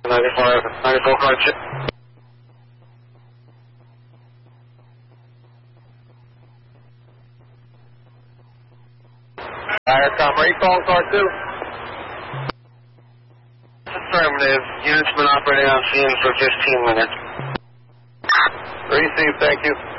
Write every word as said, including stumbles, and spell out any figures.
ninety-four, ninety-four car chip. Aircom, are you calling car two? Affirmative. Unit's been operating on scene for fifteen minutes. Receive, thank you.